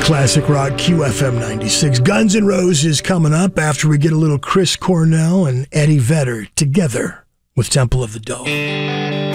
Classic Rock QFM 96. Guns N' Roses coming up after we get a little Chris Cornell and Eddie Vedder together with Temple of the Dog.